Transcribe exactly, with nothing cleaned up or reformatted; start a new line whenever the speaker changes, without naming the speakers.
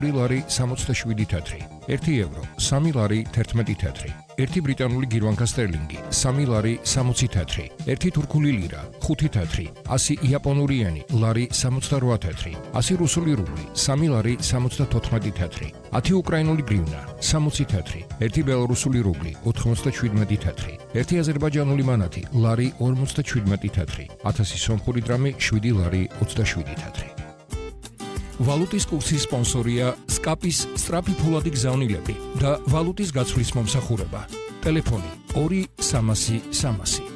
ლარი სამოცდაშვიდი თეთრი, ერთი ევრო, სამი ლარი თერთმეტი თეთრი, ერთი ბრიტანული გირვანკა სტერლინგი, სამი ლარი სამოცი თეთრი, ერთი თურქული ლირა, ხუთი თეთრი, ასი იაპონური ენი, ლარი სამოცდარვა თეთრი, ასი რუსული რუბლი, სამი ლარი სამოცდათოთხმეტი თეთრი, ათი უკრაინული გრივნა, სამოცი თეთრი, ერთი ბელარუსული რუბლი, ოთხმოცდაშვიდმეტი თეთრი, ერთი აზერბაიჯანული მანათი, ლარი ორმოცდაშვიდმეტი თეთრი, ათასი სომხური დრამი, შვიდი ლარი ოცდაშვიდი თეთრი. ვალუტის კურსის სპონსორია სკაპის სწრაფი ფულადი გზავნილები და ვალუტის გაცვლის მომსახურება. ტელეფონი ორი სამასი სამასი.